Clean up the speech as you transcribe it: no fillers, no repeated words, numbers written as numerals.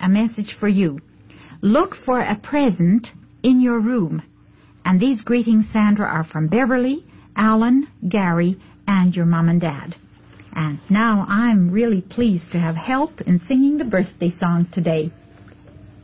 a message for you. Look for a present in your room. And these greetings, Sandra, are from Beverly, Alan, Gary, and your mom and dad. And now I'm really pleased to have help in singing the birthday song today.